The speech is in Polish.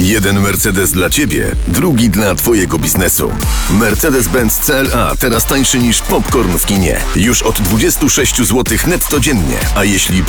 Jeden Mercedes dla Ciebie, drugi dla Twojego biznesu. Mercedes-Benz CLA teraz tańszy niż popcorn w kinie. Już od 26 zł netto dziennie. A jeśli